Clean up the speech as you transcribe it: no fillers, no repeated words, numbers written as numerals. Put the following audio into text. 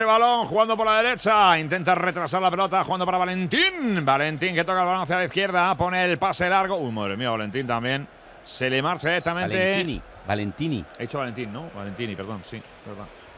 El balón jugando por la derecha, intenta retrasar la pelota jugando para Valentín. Valentín que toca el balón hacia la izquierda, pone el pase largo. Uy, madre mía, Valentín también. Se le marcha directamente. Valentini. He dicho Valentín, ¿no? Valentini, perdón, sí, verdad.